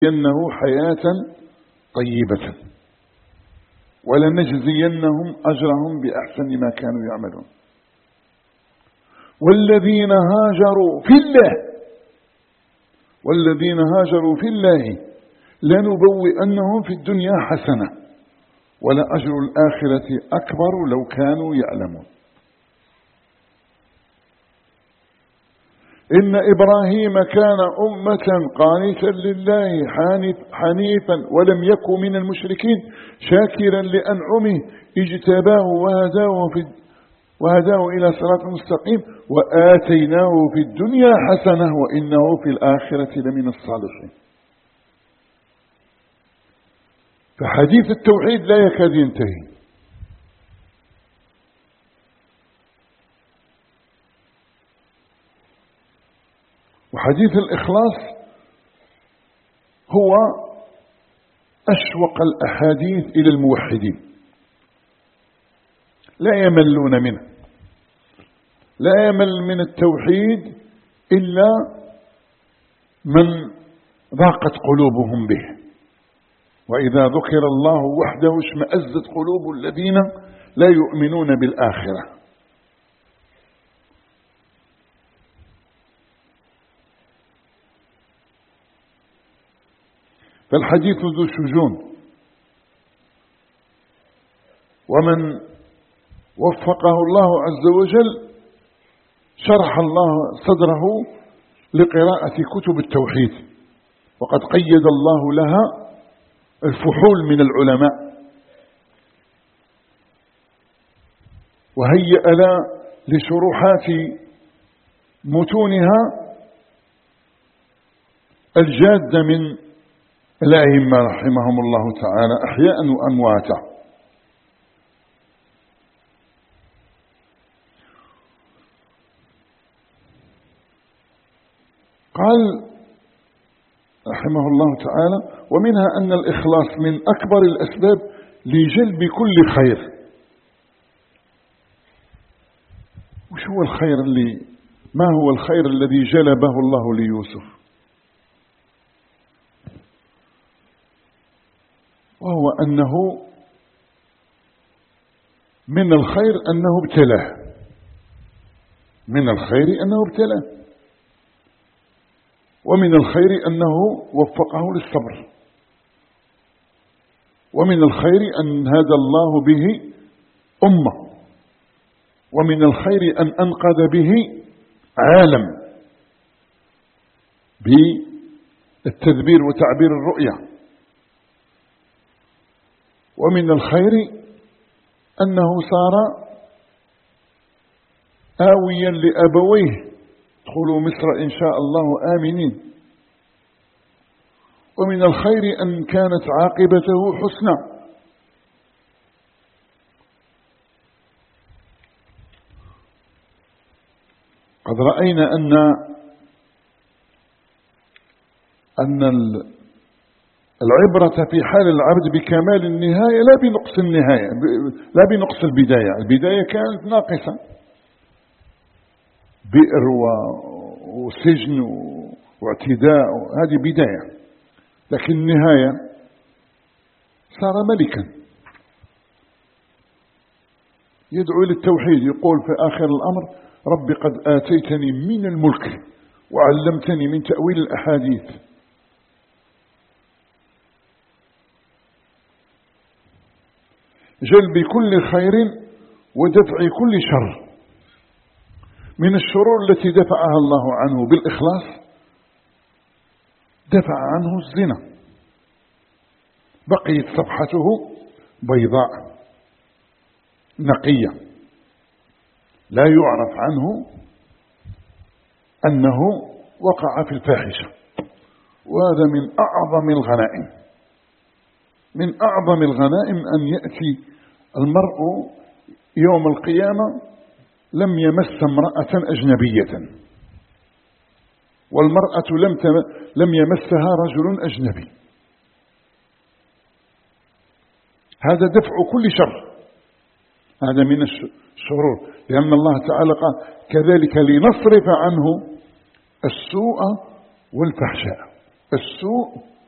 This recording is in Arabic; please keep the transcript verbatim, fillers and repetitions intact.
إنه حياة طيبة ولنجزينهم أجرهم بأحسن ما كانوا يعملون. والذين هاجروا في الله والذين هاجروا في الله لنبوئنهم في الدنيا حسنة ولأجر الآخرة أكبر لو كانوا يعلمون. إن إبراهيم كان أمة قانتا لله حنيفا ولم يكن من المشركين شاكرا لأنعمه اجتباه وهداه, في وهداه إلى صراط مستقيم وآتيناه في الدنيا حسنة وإنه في الآخرة لمن الصالحين. فحديث التوحيد لا يكاد ينتهي. وحديث الإخلاص هو أشوق الأحاديث إلى الموحدين، لا يملون منه، لا يمل من التوحيد إلا من ضاقت قلوبهم به، وإذا ذكر الله وحده اشمأزت قلوب الذين لا يؤمنون بالآخرة. فالحديث ذو شجون، ومن وفقه الله عز وجل شرح الله صدره لقراءة كتب التوحيد، وقد قيد الله لها الفحول من العلماء وهيأ لا لشروحات متونها الجادة من الأئمة رحمهم الله تعالى أحياء وأمواتا. قال رحمه الله تعالى: ومنها أن الإخلاص من أكبر الأسباب لجلب كل خير. وش هو الخير اللي ما هو الخير الذي جلبه الله ليوسف؟ وهو أنه من الخير أنه ابتلاه، من الخير أنه ابتلاه، ومن الخير أنه وفقه للصبر، ومن الخير أن هدى الله به أمة، ومن الخير أن أنقذ به عالم بالتدبير وتعبير الرؤية، ومن الخير أنه صار آويا لأبويه ادخلوا مصر إن شاء الله آمنين، ومن الخير أن كانت عاقبته حسنى. قد رأينا أن أن العبرة في حال العبد بكمال النهاية لا بنقص النهاية، لا بنقص البداية. البداية كانت ناقصة، بئر وسجن واعتداء، هذه بداية، لكن النهاية صار ملكا يدعو للتوحيد، يقول في آخر الأمر: رب قد آتيتني من الملك وعلمتني من تأويل الأحاديث. جلب كل خير ودفع كل شر. من الشرور التي دفعها الله عنه بالإخلاص دفع عنه الزنا، بقيت صفحته بيضاء نقية لا يعرف عنه أنه وقع في الفاحشة. وهذا من أعظم الغنائم، من أعظم الغنائم أن يأتي المرء يوم القيامة لم يمس امرأة أجنبية، والمرأة لم لم يمسها رجل أجنبي. هذا دفع كل شر، هذا من الشرور، لأن الله تعالى قال: كذلك لنصرف عنه السوء والفحشاء. السوء